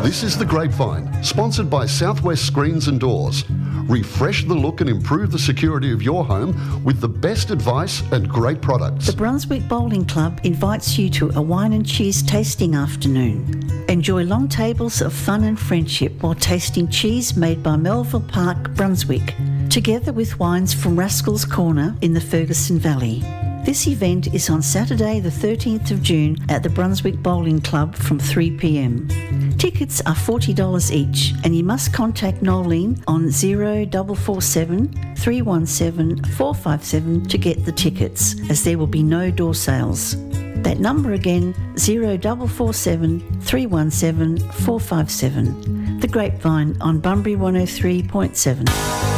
This is The Grapevine, sponsored by Southwest Screens and Doors. Refresh the look and improve the security of your home with the best advice and great products. The Brunswick Bowling Club invites you to a wine and cheese tasting afternoon. Enjoy long tables of fun and friendship while tasting cheese made by Melville Park, Brunswick, together with wines from Rascal's Corner in the Ferguson Valley. This event is on Saturday the 13th of June at the Brunswick Bowling Club from 3 p.m. Tickets are $40 each, and you must contact Nolene on 0447 317 457 to get the tickets, as there will be no door sales. That number again, 0447 317 457. The Grapevine on Bunbury 103.7.